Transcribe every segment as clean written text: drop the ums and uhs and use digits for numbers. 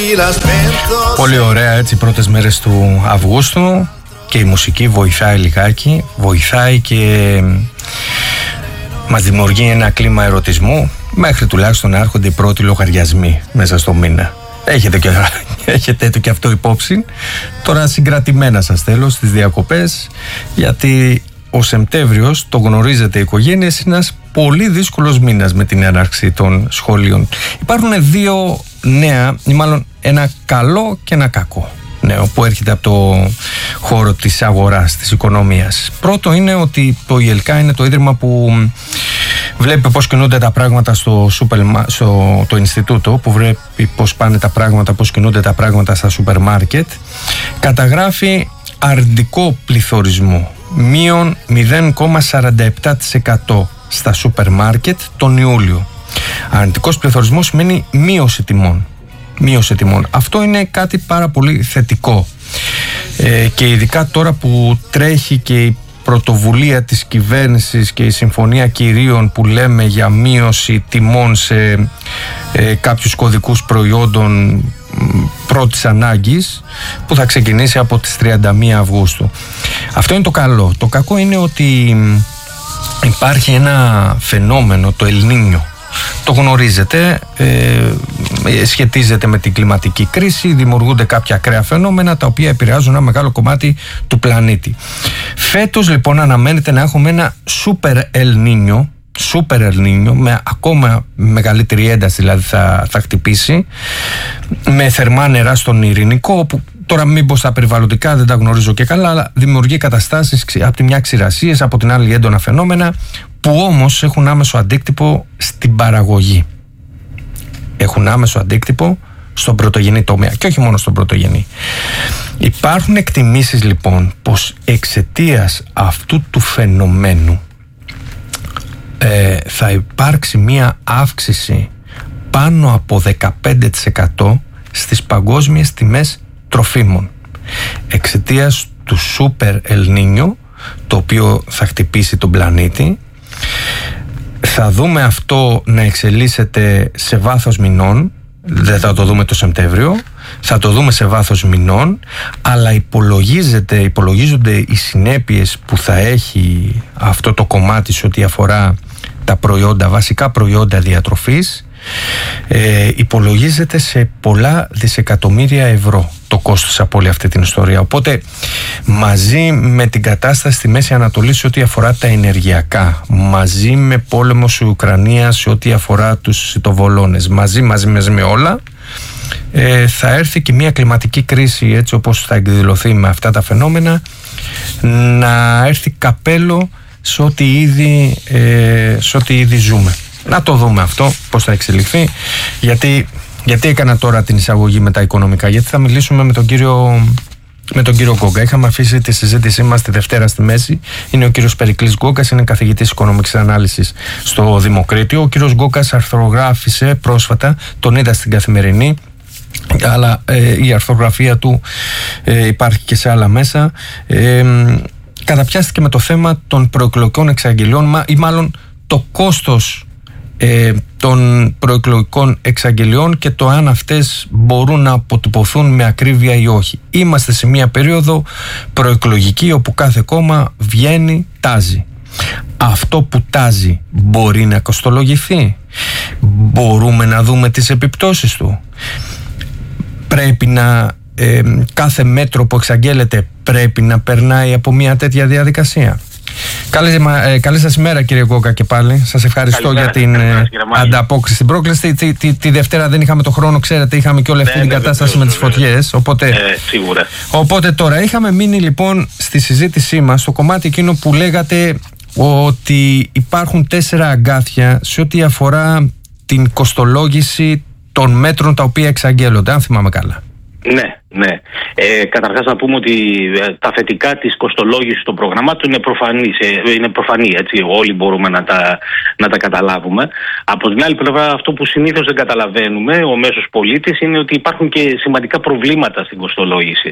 Πολύ ωραία έτσι πρώτες μέρες του Αυγούστου και η μουσική βοηθάει λιγάκι, βοηθάει και μας δημιουργεί ένα κλίμα ερωτισμού μέχρι τουλάχιστον να έρχονται οι πρώτοι λογαριασμοί μέσα στο μήνα. Έχετε το και αυτό υπόψη. Τώρα συγκρατημένα σας θέλω στις διακοπές, γιατί ο Σεπτέμβριος, το γνωρίζετε οι οικογένειες, είναι ένας πολύ δύσκολος μήνας με την έναρξη των σχολείων. Υπάρχουν δύο νέα, ή μάλλον ένα καλό και ένα κακό νέο που έρχεται από το χώρο της αγοράς, της οικονομίας. Πρώτο είναι ότι το ΙΕΛΚΑ είναι το ίδρυμα που βλέπει πώς κινούνται τα πράγματα στο Ινστιτούτο, που βλέπει πώς πάνε τα πράγματα, πώς κινούνται τα πράγματα στα σούπερ μάρκετ. Καταγράφει αρνητικό πληθωρισμό, μείον 0,47% στα σούπερ μάρκετ τον Ιούλιο. Αρνητικός πληθωρισμός σημαίνει μείωση τιμών. Αυτό είναι κάτι πάρα πολύ θετικό. Και ειδικά τώρα που τρέχει και η πρωτοβουλία της κυβέρνησης και η συμφωνία κυρίων που λέμε για μείωση τιμών σε κάποιους κωδικούς προϊόντων πρώτης ανάγκης, που θα ξεκινήσει από τις 31 Αυγούστου. Αυτό είναι το καλό. Το κακό είναι ότι υπάρχει ένα φαινόμενο, το Ελνίνιο. Το γνωρίζετε, σχετίζεται με την κλιματική κρίση, δημιουργούνται κάποια ακραία φαινόμενα τα οποία επηρεάζουν ένα μεγάλο κομμάτι του πλανήτη. Φέτος λοιπόν αναμένεται να έχουμε ένα σούπερ Ελνίνιο με ακόμα μεγαλύτερη ένταση, δηλαδή θα χτυπήσει, με θερμά νερά στον Ειρηνικό, που τώρα μήπως τα περιβαλλοντικά δεν τα γνωρίζω και καλά, αλλά δημιουργεί καταστάσεις από τη μια ξηρασίες, από την άλλη έντονα φαινόμενα, που όμως έχουν άμεσο αντίκτυπο στην παραγωγή. Έχουν άμεσο αντίκτυπο στον πρωτογενή τομέα και όχι μόνο στον πρωτογενή. Υπάρχουν εκτιμήσεις λοιπόν πως εξαιτίας αυτού του φαινομένου θα υπάρξει μία αύξηση πάνω από 15% στις παγκόσμιες τιμές τροφίμων, εξαιτίας του σούπερ Ελνίνιο, το οποίο θα χτυπήσει τον πλανήτη. Θα δούμε αυτό να εξελίσσεται σε βάθος μηνών. Δεν θα το δούμε το Σεπτέμβριο, θα το δούμε σε βάθος μηνών, αλλά υπολογίζονται οι συνέπειες που θα έχει αυτό το κομμάτι σε ό,τι αφορά τα προϊόντα, βασικά προϊόντα διατροφής. Υπολογίζεται σε πολλά δισεκατομμύρια ευρώ το κόστος από όλη αυτή την ιστορία. Οπότε μαζί με την κατάσταση στη Μέση Ανατολή σε ό,τι αφορά τα ενεργειακά, μαζί με πόλεμο στη Ουκρανία σε ό,τι αφορά τους σιτοβολώνες, μαζί με όλα, θα έρθει και μια κλιματική κρίση, έτσι όπως θα εκδηλωθεί με αυτά τα φαινόμενα, να έρθει καπέλο σε ό,τι ήδη ζούμε. Να το δούμε αυτό πώς θα εξελιχθεί. Γιατί έκανα τώρα την εισαγωγή με τα οικονομικά? Γιατί θα μιλήσουμε με τον κύριο Γκόγκα. Είχαμε αφήσει τη συζήτησή μας τη Δευτέρα στη μέση. Είναι ο κύριος Περικλής Γκόγκας, είναι καθηγητής οικονομικής ανάλυσης στο Δημοκρίτιο. Ο κύριος Γκόγκας αρθρογράφησε πρόσφατα, τον είδα στην Καθημερινή, αλλά η αρθρογραφία του υπάρχει και σε άλλα μέσα. Καταπιάστηκε με το θέμα των προεκλογικών εξαγγελιών, ή μάλλον το κόστος των προεκλογικών εξαγγελιών και το αν αυτές μπορούν να αποτυπωθούν με ακρίβεια ή όχι. Είμαστε σε μια περίοδο προεκλογική όπου κάθε κόμμα βγαίνει, τάζει. Αυτό που τάζει μπορεί να κοστολογηθεί? Μπορούμε να δούμε τις επιπτώσεις του? Πρέπει να κάθε μέτρο που εξαγγέλλεται πρέπει να περνάει από μια τέτοια διαδικασία? Καλή σας ημέρα κύριε Γκόγκα και πάλι. Σας ευχαριστώ για την ανταπόκριση στην πρόκληση. Τη Δευτέρα δεν είχαμε το χρόνο, ξέρετε, είχαμε και όλη αυτή την κατάσταση με τις φωτιές. Σίγουρα. Οπότε τώρα είχαμε μείνει λοιπόν στη συζήτησή μας στο κομμάτι εκείνο που λέγατε ότι υπάρχουν 4 αγκάθια σε ό,τι αφορά την κοστολόγηση των μέτρων τα οποία εξαγγέλλονται, αν θυμάμαι καλά. Ναι. Καταρχάς να πούμε ότι τα θετικά της κοστολόγησης των προγραμμάτων είναι προφανή, έτσι, όλοι μπορούμε να τα καταλάβουμε. Από την άλλη πλευρά, αυτό που συνήθως δεν καταλαβαίνουμε ο μέσος πολίτης είναι ότι υπάρχουν και σημαντικά προβλήματα στην κοστολόγηση.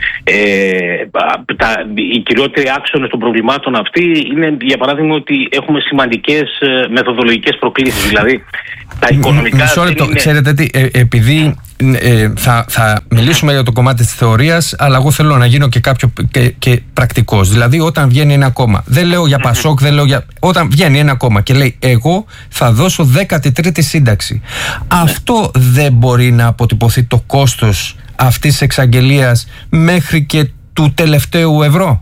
Οι κυριότεροι άξονες των προβλημάτων αυτοί είναι, για παράδειγμα, ότι έχουμε σημαντικές μεθοδολογικές προκλήσεις, δηλαδή τα οικονομικά. Μισό λεπτό, ξέρετε τι, επειδή θα μιλήσουμε για το κομμάτι της θεωρίας, αλλά εγώ θέλω να γίνω και πρακτικός. Δηλαδή, όταν βγαίνει ένα κόμμα, δεν λέω για Πασόκ, δεν λέω για. Όταν βγαίνει ένα κόμμα και λέει, εγώ θα δώσω 13η σύνταξη, αυτό δεν μπορεί να αποτυπωθεί το κόστος αυτής της εξαγγελίας μέχρι και του τελευταίου ευρώ?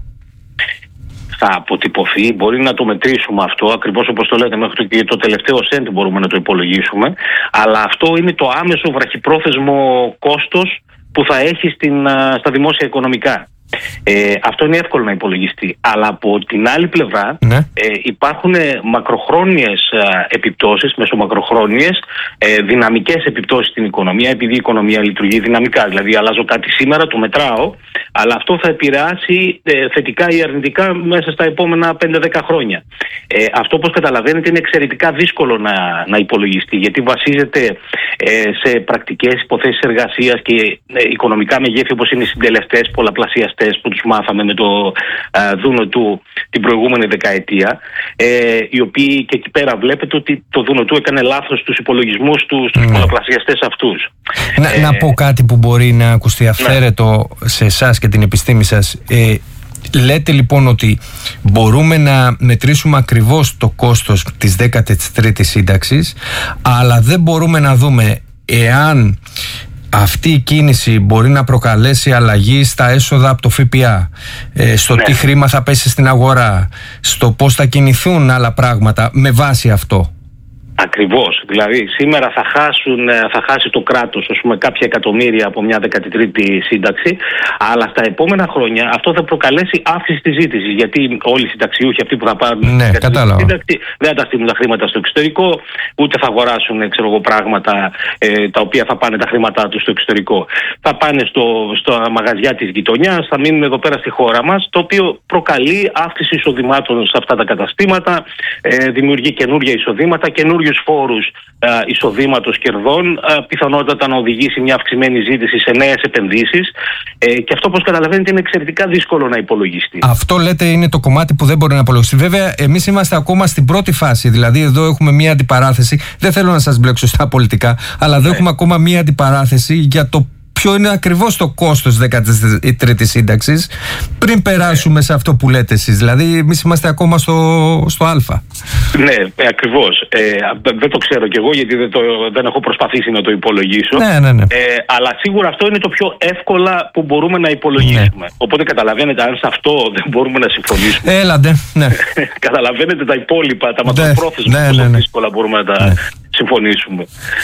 Θα αποτυπωθεί, μπορεί να το μετρήσουμε αυτό, ακριβώς όπως το λέτε, μέχρι και το τελευταίο σέντ μπορούμε να το υπολογίσουμε, αλλά αυτό είναι το άμεσο βραχυπρόθεσμο κόστος που θα έχει στα δημόσια οικονομικά. Αυτό είναι εύκολο να υπολογιστεί, αλλά από την άλλη πλευρά υπάρχουν μακροχρόνιες επιπτώσεις, μεσομακροχρόνιες δυναμικές επιπτώσεις στην οικονομία, επειδή η οικονομία λειτουργεί δυναμικά. Δηλαδή, αλλάζω κάτι σήμερα, το μετράω, αλλά αυτό θα επηρεάσει θετικά ή αρνητικά μέσα στα επόμενα 5-10 χρόνια. Αυτό, όπως καταλαβαίνετε, είναι εξαιρετικά δύσκολο να υπολογιστεί, γιατί βασίζεται σε πρακτικές υποθέσεις εργασίας και οικονομικά μεγέθη, όπως είναι οι συντελεστές, πολλαπλασιαστές που τους μάθαμε με το Δούνο του την προηγούμενη δεκαετία, οι οποίοι και εκεί πέρα βλέπετε ότι το Δούνο του έκανε λάθος στους υπολογισμούς του, στους πολλαπλασιαστές αυτούς. Να πω κάτι που μπορεί να ακουστεί αυθαίρετο σε εσάς και την επιστήμη σας. Λέτε λοιπόν ότι μπορούμε να μετρήσουμε ακριβώς το κόστος της 13ης σύνταξης, αλλά δεν μπορούμε να δούμε εάν αυτή η κίνηση μπορεί να προκαλέσει αλλαγή στα έσοδα από το ΦΠΑ, στο τι χρήμα θα πέσει στην αγορά, στο πώς θα κινηθούν άλλα πράγματα με βάση αυτό. Ακριβώς. Δηλαδή, σήμερα θα χάσει το κράτος, ας πούμε, κάποια εκατομμύρια από μια 13η σύνταξη, αλλά στα επόμενα χρόνια αυτό θα προκαλέσει αύξηση της ζήτησης. Γιατί όλοι οι συνταξιούχοι, αυτοί που θα πάρουν την σύνταξη, δεν θα τα στείλουν τα χρήματα στο εξωτερικό, ούτε θα αγοράσουν πράγματα τα οποία θα πάνε τα χρήματά τους στο εξωτερικό. Θα πάνε στο μαγαζιά της γειτονιάς, θα μείνουν εδώ πέρα στη χώρα μας, το οποίο προκαλεί αύξηση εισοδημάτων σε αυτά τα καταστήματα, δημιουργεί καινούργια εισοδήματα, καινούριους φόρους εισοδήματος κερδών, πιθανότατα να οδηγήσει μια αυξημένη ζήτηση σε νέες επενδύσεις, και αυτό, όπως καταλαβαίνετε, είναι εξαιρετικά δύσκολο να υπολογιστεί. Αυτό, λέτε, είναι το κομμάτι που δεν μπορεί να υπολογιστεί. Βέβαια, εμείς είμαστε ακόμα στην πρώτη φάση, δηλαδή εδώ έχουμε μια αντιπαράθεση. Δεν θέλω να σας μπλέξω στα πολιτικά, αλλά εδώ έχουμε ακόμα μια αντιπαράθεση για το ποιο είναι ακριβώς το κόστος 13ης σύνταξης, πριν περάσουμε σε αυτό που λέτε εσείς. Δηλαδή, εμείς είμαστε ακόμα στο Α. Ναι, ακριβώς. Δεν το ξέρω κι εγώ, γιατί δεν έχω προσπαθήσει να το υπολογίσω. Ναι. Αλλά σίγουρα αυτό είναι το πιο εύκολα που μπορούμε να υπολογίσουμε. Ναι. Οπότε καταλαβαίνετε, αν σε αυτό δεν μπορούμε να συμφωνήσουμε. Έλατε, ναι. Καταλαβαίνετε τα υπόλοιπα, τα μακροπρόθεσμα, πόσο δύσκολα μπορούμε να τα συμφωνήσουμε.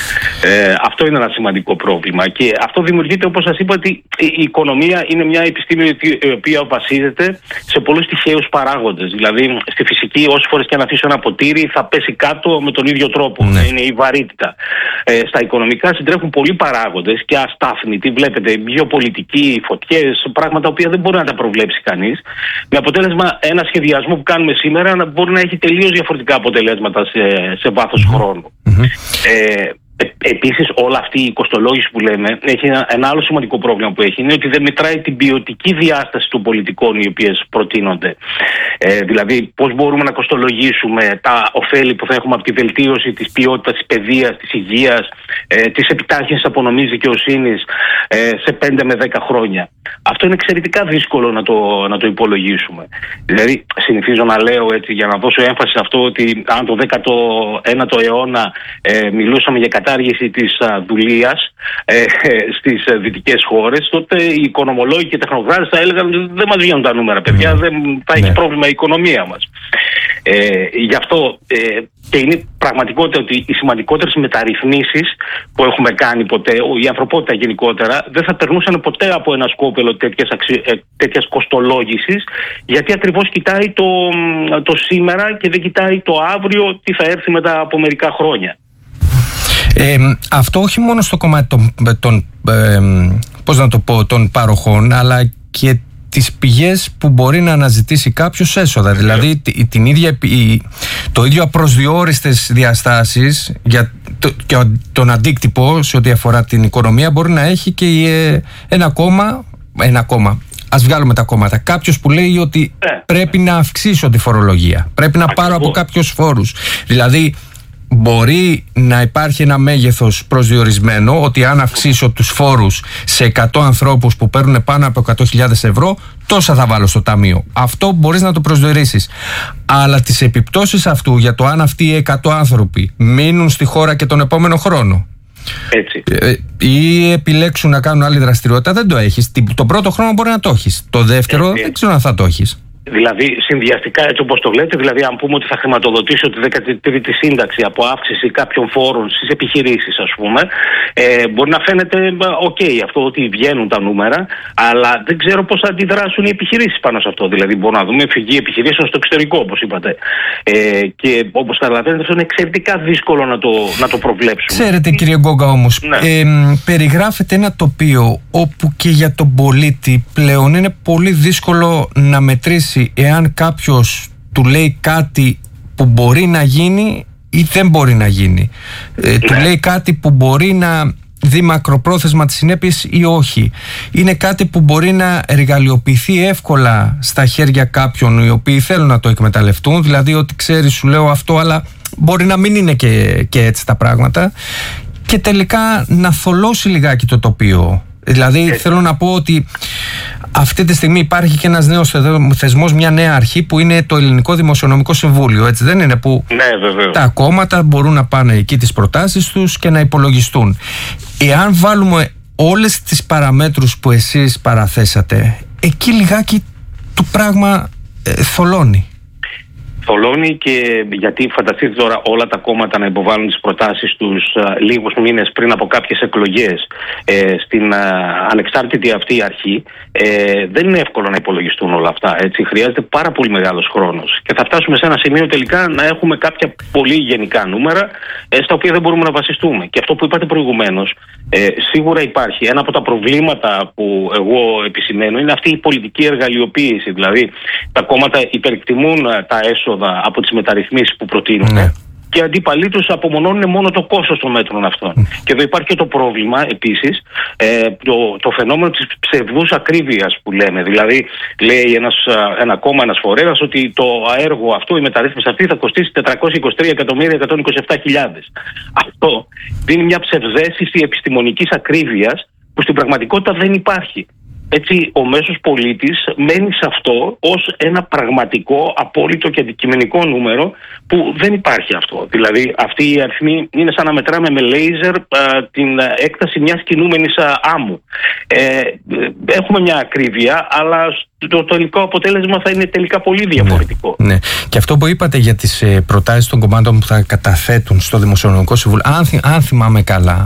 Αυτό είναι ένα σημαντικό πρόβλημα. Και αυτό δημιουργείται, όπως σας είπα, ότι η οικονομία είναι μια επιστήμη η οποία βασίζεται σε πολλούς τυχαίους παράγοντες. Δηλαδή, στη φυσική, όσες φορές και αν αφήσω ένα ποτήρι, θα πέσει κάτω με τον ίδιο τρόπο. Είναι η βαρύτητα. Στα οικονομικά συντρέχουν πολλοί παράγοντες και αστάθμητοι. Βλέπετε, γεωπολιτικοί, φωτιές, πράγματα οποία δεν μπορεί να τα προβλέψει κανείς. Με αποτέλεσμα, ένα σχεδιασμό που κάνουμε σήμερα να μπορεί να έχει τελείως διαφορετικά αποτελέσματα σε βάθος χρόνου. Επίσης, όλη αυτή η κοστολόγηση που λέμε έχει ένα άλλο σημαντικό πρόβλημα που έχει, είναι ότι δεν μετράει την ποιοτική διάσταση των πολιτικών οι οποίες προτείνονται. Δηλαδή, πώς μπορούμε να κοστολογήσουμε τα ωφέλη που θα έχουμε από τη βελτίωση της ποιότητας της παιδείας, της υγείας, της επιτάχυνσης απονομής δικαιοσύνης σε 5 με 10 χρόνια. Αυτό είναι εξαιρετικά δύσκολο να το υπολογίσουμε. Δηλαδή, συνηθίζω να λέω, έτσι, για να δώσω έμφαση σε αυτό, ότι αν το 19ο αιώνα μιλούσαμε για κατάργηση της δουλείας στις δυτικές χώρες, τότε οι οικονομολόγοι και τεχνοκράτες θα έλεγαν ότι δεν μας βγαίνουν τα νούμερα, παιδιά, δεν θα έχει πρόβλημα η οικονομία μας. Γι' αυτό και είναι πραγματικότητα ότι οι σημαντικότερες μεταρρυθμίσεις που έχουμε κάνει ποτέ, η ανθρωπότητα γενικότερα, δεν θα περνούσαν ποτέ από ένα σκόπελο τέτοιας κοστολόγησης, γιατί ακριβώς κοιτάει το σήμερα και δεν κοιτάει το αύριο, τι θα έρθει μετά από μερικά χρόνια. Αυτό όχι μόνο στο κομμάτι των παροχών, αλλά και τις πηγές που μπορεί να αναζητήσει κάποιος έσοδα. Δηλαδή το ίδιο απροσδιόριστες διαστάσεις για τον αντίκτυπο σε ό,τι αφορά την οικονομία μπορεί να έχει και ένα κόμμα. Ας βγάλουμε τα κόμματα. Κάποιος που λέει ότι πρέπει να αυξήσω τη φορολογία, πρέπει να πάρω από κάποιους φόρους. Δηλαδή, μπορεί να υπάρχει ένα μέγεθος προσδιορισμένο, ότι αν αυξήσω τους φόρους σε 100 ανθρώπους που παίρνουν πάνω από 100.000 ευρώ, τόσα θα βάλω στο ταμείο. Αυτό μπορείς να το προσδιορίσεις. Αλλά τις επιπτώσεις αυτού, για το αν αυτοί οι 100 άνθρωποι μείνουν στη χώρα και τον επόμενο χρόνο, έτσι, ή επιλέξουν να κάνουν άλλη δραστηριότητα, δεν το έχεις. Τον πρώτο χρόνο μπορεί να το έχεις. Το δεύτερο δεν ξέρω αν θα το έχεις. Δηλαδή, συνδυαστικά, έτσι όπως το λέτε, δηλαδή, αν πούμε ότι θα χρηματοδοτήσω τη 13η σύνταξη από αύξηση κάποιων φόρων στις επιχειρήσεις, ας πούμε, μπορεί να φαίνεται ok αυτό, ότι βγαίνουν τα νούμερα, αλλά δεν ξέρω πώς θα αντιδράσουν οι επιχειρήσεις πάνω σε αυτό. Δηλαδή, μπορούμε να δούμε φυγή επιχειρήσεων στο εξωτερικό, όπως είπατε. Και όπως καταλαβαίνετε, αυτό είναι εξαιρετικά δύσκολο να το προβλέψουμε. Ξέρετε, κύριε Γκόγκα, όμως, ναι, περιγράφεται ένα τοπίο όπου και για τον πολίτη πλέον είναι πολύ δύσκολο να μετρήσει εάν κάποιος του λέει κάτι που μπορεί να γίνει ή δεν μπορεί να γίνει. Του λέει κάτι που μπορεί να δει μακροπρόθεσμα τις συνέπειες ή όχι. Είναι κάτι που μπορεί να εργαλειοποιηθεί εύκολα στα χέρια κάποιων οι οποίοι θέλουν να το εκμεταλλευτούν, δηλαδή ότι ξέρει, σου λέω αυτό, αλλά μπορεί να μην είναι και έτσι τα πράγματα, και τελικά να θολώσει λιγάκι το τοπίο. Δηλαδή θέλω να πω ότι αυτή τη στιγμή υπάρχει και ένας νέος θεσμός, μια νέα αρχή που είναι το Ελληνικό Δημοσιονομικό Συμβούλιο, έτσι δεν είναι, που τα κόμματα μπορούν να πάνε εκεί τις προτάσεις τους και να υπολογιστούν. Εάν βάλουμε όλες τις παραμέτρους που εσείς παραθέσατε, εκεί λιγάκι το πράγμα θολώνει. Θολώνει, και γιατί φανταστείτε τώρα όλα τα κόμματα να υποβάλουν τις προτάσεις τους λίγους μήνες πριν από κάποιες εκλογές στην ανεξάρτητη αυτή αρχή, δεν είναι εύκολο να υπολογιστούν όλα αυτά, έτσι. Χρειάζεται πάρα πολύ μεγάλος χρόνος και θα φτάσουμε σε ένα σημείο τελικά να έχουμε κάποια πολύ γενικά νούμερα στα οποία δεν μπορούμε να βασιστούμε. Και αυτό που είπατε προηγουμένως, σίγουρα υπάρχει ένα από τα προβλήματα που εγώ επισημαίνω, είναι αυτή η πολιτική εργαλειοποίηση. Δηλαδή τα κόμματα υπερεκτιμούν τα έσοδα από τις μεταρρυθμίσεις που προτείνουν, ναι, και οι αντίπαλοι τους απομονώνουν μόνο το κόστος των μέτρων αυτών. Και εδώ υπάρχει και το πρόβλημα επίσης, το φαινόμενο της ψευδούς ακρίβειας που λέμε. Δηλαδή λέει ένα κόμμα, ένας φορέας, ότι το έργο αυτό, η μεταρρύθμιση αυτή θα κοστίσει 423.127.000. Αυτό δίνει μια ψευδαίσθηση επιστημονικής ακρίβειας που στην πραγματικότητα δεν υπάρχει. Έτσι, ο μέσος πολίτης μένει σε αυτό ως ένα πραγματικό, απόλυτο και αντικειμενικό νούμερο που δεν υπάρχει αυτό. Δηλαδή, αυτή η αριθμή είναι σαν να μετράμε με λέιζερ την έκταση μιας κινούμενης άμμου. Έχουμε μια ακρίβεια, αλλά το τελικό αποτέλεσμα θα είναι τελικά πολύ διαφορετικό. Ναι. Και αυτό που είπατε για τις προτάσεις των κομμάτων που θα καταθέτουν στο Δημοσιονομικό Συμβούλιο, αν θυμάμαι καλά,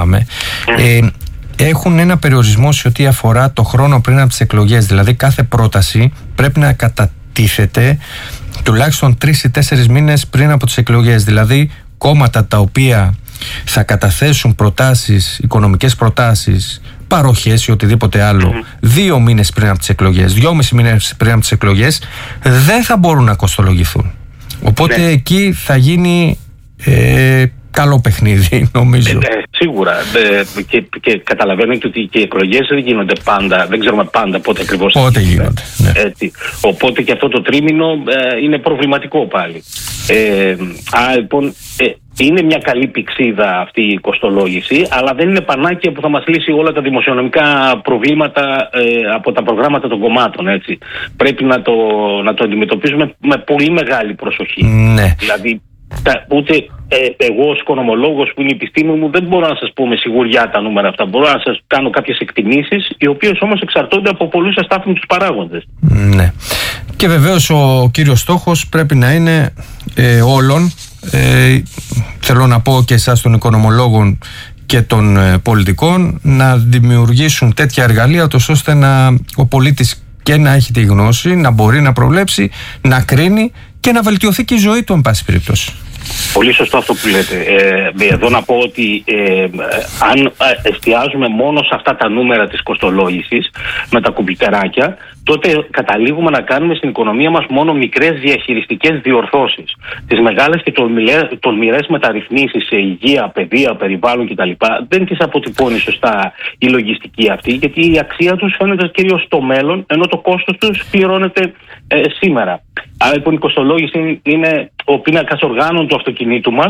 έχουν ένα περιορισμό σε ό,τι αφορά το χρόνο πριν από τις εκλογές. Δηλαδή κάθε πρόταση πρέπει να κατατίθεται τουλάχιστον 3 ή 4 μήνες πριν από τις εκλογές. Δηλαδή κόμματα τα οποία θα καταθέσουν προτάσεις, οικονομικές προτάσεις, παροχές ή οτιδήποτε άλλο 2 μήνες πριν από τις εκλογές, 2,5 μήνες πριν από τις εκλογές, δεν θα μπορούν να κοστολογηθούν. Οπότε εκεί θα γίνει καλό παιχνίδι, νομίζω. Σίγουρα. Και καταλαβαίνετε ότι και οι εκλογές δεν γίνονται πάντα, δεν ξέρουμε πάντα πότε ακριβώς γίνονται. Ναι. Οπότε και αυτό το τρίμηνο είναι προβληματικό πάλι. Λοιπόν, είναι μια καλή πηξίδα αυτή η κοστολόγηση, αλλά δεν είναι πανάκια που θα μας λύσει όλα τα δημοσιονομικά προβλήματα από τα προγράμματα των κομμάτων. Έτσι. Πρέπει να το αντιμετωπίζουμε με πολύ μεγάλη προσοχή. Ναι. Δηλαδή, ούτε εγώ ως οικονομολόγος που είναι η επιστήμη μου δεν μπορώ να σας πω με σιγουριά τα νούμερα αυτά. Μπορώ να σας κάνω κάποιες εκτιμήσεις, οι οποίες όμως εξαρτώνται από πολλούς αστάθμιτους παράγοντες. Ναι. Και βεβαίως ο κύριος στόχος πρέπει να είναι όλων, θέλω να πω και εσάς των οικονομολόγων και των πολιτικών, να δημιουργήσουν τέτοια εργαλεία ώστε ο πολίτης και να έχει τη γνώση, να μπορεί να προβλέψει, να κρίνει και να βελτιωθεί και η ζωή του, εν πάση περιπτώσει. Πολύ σωστό αυτό που λέτε. Εδώ να πω ότι αν εστιάζουμε μόνο σε αυτά τα νούμερα της κοστολόγησης με τα κουμπικεράκια, τότε καταλήγουμε να κάνουμε στην οικονομία μας μόνο μικρές διαχειριστικές διορθώσεις. Τις μεγάλες και τολμηρές μεταρρυθμίσεις σε υγεία, παιδεία, περιβάλλον κτλ. Δεν τις αποτυπώνει σωστά η λογιστική αυτή, γιατί η αξία τους φαίνεται κυρίως στο μέλλον, ενώ το κόστος τους πληρώνεται σήμερα. Άρα λοιπόν η κοστολόγηση είναι ο πίνακας οργάνων του αυτοκινήτου μας,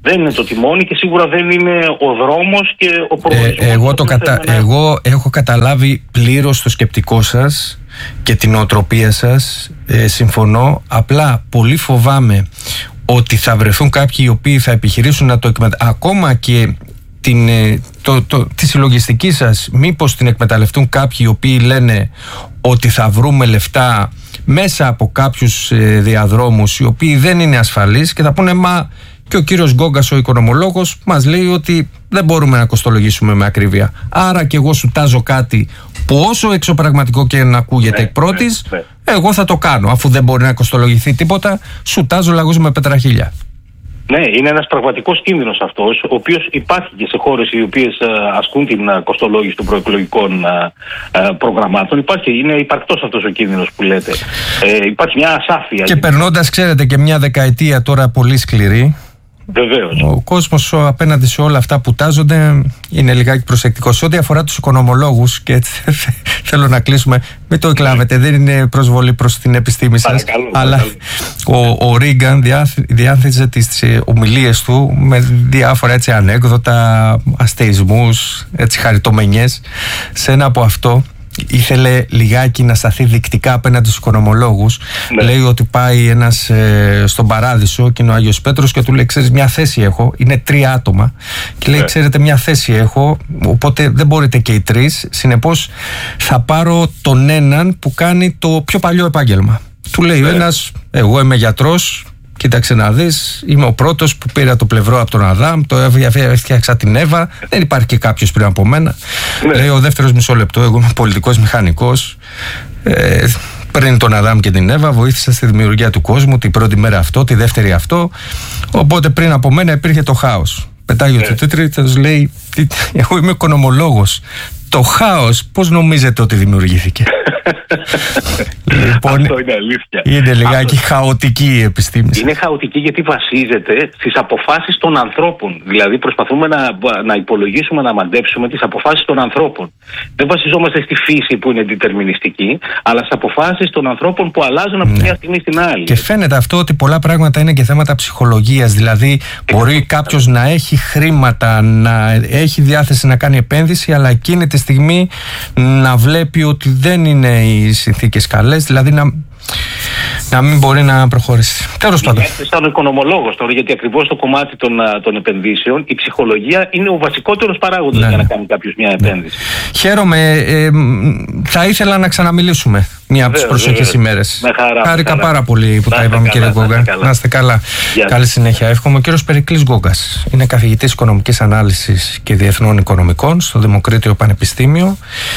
Δεν είναι το τιμόνι και σίγουρα δεν είναι ο δρόμος και ο προγραμματισμός. Εγώ έχω καταλάβει πλήρως το σκεπτικό σας και την νοοτροπία σας, συμφωνώ, απλά πολύ φοβάμαι ότι θα βρεθούν κάποιοι οι οποίοι θα επιχειρήσουν να το εκμεταλλευτούν, ακόμα και τη συλλογιστική σας, μήπως την εκμεταλλευτούν κάποιοι οι οποίοι λένε ότι θα βρούμε λεφτά μέσα από κάποιους διαδρόμους οι οποίοι δεν είναι ασφαλείς και θα πούνε μα και ο κύριος Γκόγκας ο οικονομολόγος μας λέει ότι δεν μπορούμε να κοστολογήσουμε με ακρίβεια, άρα και εγώ σου τάζω κάτι που όσο εξωπραγματικό και να ακούγεται εκ πρώτης, εγώ θα το κάνω, αφού δεν μπορεί να κοστολογηθεί τίποτα, σου τάζω λαγούς με πετραχίλια. Ναι, είναι ένας πραγματικός κίνδυνος αυτός, ο οποίος υπάρχει και σε χώρες οι οποίες ασκούν την κοστολόγηση των προεκλογικών προγραμμάτων. Είναι υπαρκτός αυτός ο κίνδυνος που λέτε. Υπάρχει μια ασάφεια. Και περνώντας, ξέρετε, και μια δεκαετία τώρα πολύ σκληρή, βεβαίως, ο κόσμος απέναντι σε όλα αυτά που τάζονται είναι λιγάκι προσεκτικός. Σε ό,τι αφορά τους οικονομολόγους, και έτσι θέλω να κλείσουμε, μην το εκλάβετε, δεν είναι προσβολή προς την επιστήμη σας, αλλά ο Ρίγκαν διάνθιζε τις ομιλίες του με διάφορα έτσι ανέκδοτα, αστεισμούς, έτσι χαριτομενιές. Σε ένα από αυτό ήθελε λιγάκι να σταθεί δεικτικά απέναντι στους οικονομολόγους. Λέει ότι πάει ένας στον Παράδεισο και είναι ο Άγιος Πέτρος και του λέει, ξέρεις, μια θέση έχω, είναι 3 άτομα και λέει, ξέρετε, μια θέση έχω, οπότε δεν μπορείτε και οι 3, συνεπώς θα πάρω τον έναν που κάνει το πιο παλιό επάγγελμα. Του λέει ο ένας, εγώ είμαι γιατρός, κοίταξε να δεις, είμαι ο πρώτος που πήρα το πλευρό από τον Αδάμ, το έφτιαξα την Εύα, δεν υπάρχει και κάποιος πριν από μένα. Λέει ο δεύτερος, μισό λεπτό, εγώ είμαι πολιτικός μηχανικός, πριν τον Αδάμ και την Εύα βοήθησα στη δημιουργία του κόσμου, την πρώτη μέρα αυτό, τη δεύτερη αυτό, οπότε πριν από μένα υπήρχε το χάος. Πετάγει ο τρίτος, λέει, εγώ είμαι οικονομολόγος. Το χάος πώς νομίζετε ότι δημιουργήθηκε? Λοιπόν, αυτό είναι αλήθεια. Είναι λιγάκι χαοτική η επιστήμη. Είναι χαοτική γιατί βασίζεται στις αποφάσεις των ανθρώπων. Δηλαδή προσπαθούμε να υπολογίσουμε, να μαντέψουμε τις αποφάσεις των ανθρώπων. Δεν βασιζόμαστε στη φύση που είναι διτερμινιστική, αλλά στις αποφάσεις των ανθρώπων που αλλάζουν από μια στιγμή στην άλλη. Και φαίνεται αυτό ότι πολλά πράγματα είναι και θέματα ψυχολογίας. Δηλαδή μπορεί κάποιος να έχει χρήματα, να έχει διάθεση να κάνει επένδυση, αλλά εκείνη τη στιγμή να βλέπει ότι δεν είναι οι συνθήκες καλές, δηλαδή να μην μπορεί να προχωρήσει. Τέλος πάντων. Σαν οικονομολόγος τώρα, γιατί ακριβώς στο κομμάτι των επενδύσεων η ψυχολογία είναι ο βασικότερος παράγοντας για να κάνει κάποιος μια επένδυση. Χαίρομαι. Θα ήθελα να ξαναμιλήσουμε μία από τις προσεχείς ημέρες. Χάρηκα πάρα πολύ που τα είπαμε, κύριε Γκόγκα. Να είστε καλά. Καλή συνέχεια. Εύχομαι. Ο κύριος Περικλής Γκόγκας είναι καθηγητής οικονομικής ανάλυσης και διεθνών οικονομικών στο Δημοκρίτιο Πανεπιστήμιο.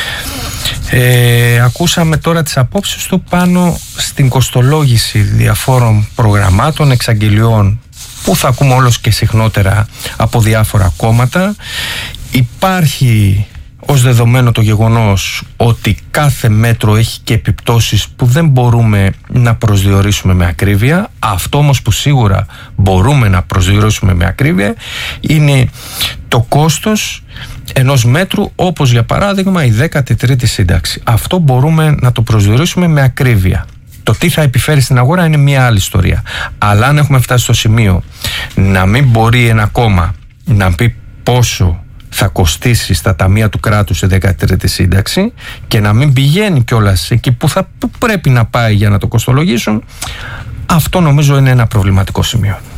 Ακούσαμε τώρα τις απόψεις του πάνω στην κοστολόγηση διαφόρων προγραμμάτων, εξαγγελιών που θα ακούμε όλος και συχνότερα από διάφορα κόμματα. Υπάρχει ως δεδομένο το γεγονός ότι κάθε μέτρο έχει και επιπτώσεις που δεν μπορούμε να προσδιορίσουμε με ακρίβεια. Αυτό όμως που σίγουρα μπορούμε να προσδιορίσουμε με ακρίβεια είναι το κόστος ενός μέτρου, όπως για παράδειγμα η 13η σύνταξη. Αυτό μπορούμε να το προσδιορίσουμε με ακρίβεια. Το τι θα επιφέρει στην αγορά είναι μια άλλη ιστορία. Αλλά αν έχουμε φτάσει στο σημείο να μην μπορεί ένα κόμμα να πει πόσο θα κοστίσει στα ταμεία του κράτους σε 13η σύνταξη και να μην πηγαίνει κιόλας εκεί που πρέπει να πάει για να το κοστολογήσουν, αυτό νομίζω είναι ένα προβληματικό σημείο.